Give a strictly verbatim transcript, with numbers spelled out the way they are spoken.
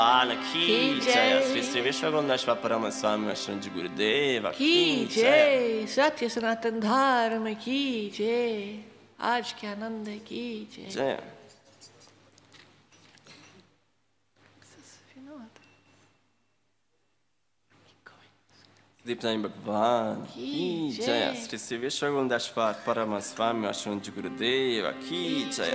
भगवान की जय। श्री श्री विश्वगुंडेश्वर परम स्वामी श्री गुरुदेव की जय। सत्य सनातन धर्म की जय। आज के आनंद की जय। जय। दीपनाई भगवान की जय। श्री श्री विश्वगुंडेश्वर परम स्वामी श्री गुरुदेव की जय।